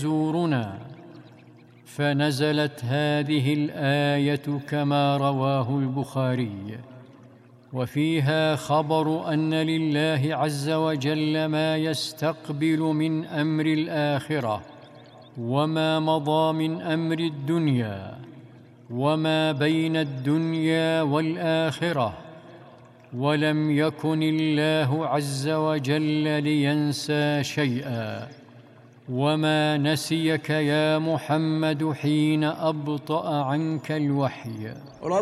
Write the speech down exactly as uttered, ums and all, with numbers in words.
يزورنا، فنزلت هذه الآية كما رواه البخاري، وفيها خبر أن لله عز وجل ما يستقبل من أمر الآخرة، وما مضى من أمر الدنيا، وما بين الدنيا والآخرة، ولم يكن الله عز وجل لينسى شيئا. وما نسيك يا محمد حين أبطأ عنك الوحي.